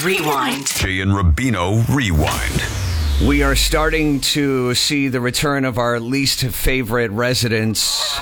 Rewind. Jay and Rubino Rewind. We are starting to see the return of our least favorite residents.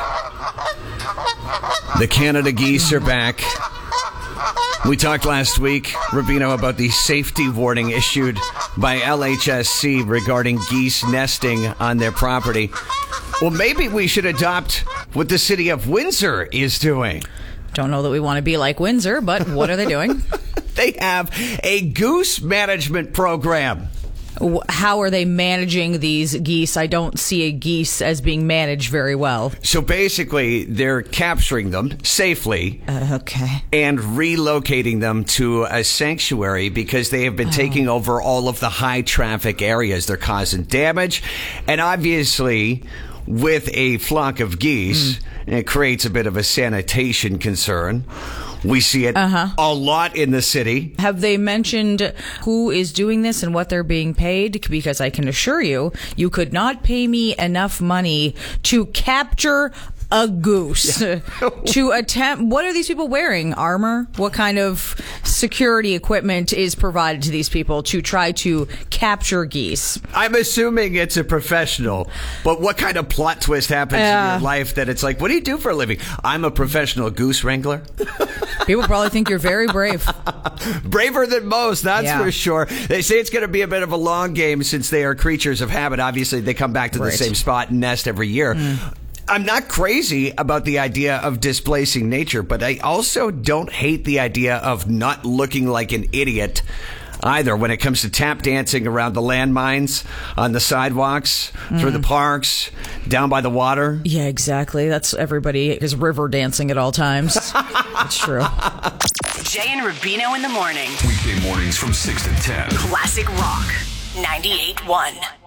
The Canada geese are back. We talked last week, Rubino, about the safety warning issued by LHSC regarding geese nesting on their property. Well, maybe we should adopt what the city of Windsor is doing. Don't know that we want to be like Windsor, but what are they doing? They have a goose management program. How are they managing these geese? I don't see a geese as being managed very well. So basically, they're capturing them safely and relocating them to a sanctuary because they have been taking over all of the high traffic areas. They're causing damage. And obviously, with a flock of geese, it creates a bit of a sanitation concern. We see it a lot in the city. Have they mentioned who is doing this and what they're being paid? Because I can assure you, you could not pay me enough money to capture a goose. To attempt. What are these people wearing? Armor? What kind of security equipment is provided to these people to try to capture geese? I'm assuming it's a professional, but what kind of plot twist happens in your life that it's like, what do you do for a living? I'm a professional goose wrangler. People probably think you're very brave. Braver than most, that's for sure. They say it's going to be a bit of a long game since they are creatures of habit. Obviously, they come back to the same spot and nest every year. I'm not crazy about the idea of displacing nature, but I also don't hate the idea of not looking like an idiot either when it comes to tap dancing around the landmines, on the sidewalks, through the parks, down by the water. Yeah, exactly. That's everybody is river dancing at all times. It's true. Jay and Rubino in the morning. Weekday mornings from 6 to 10. Classic Rock 98.1.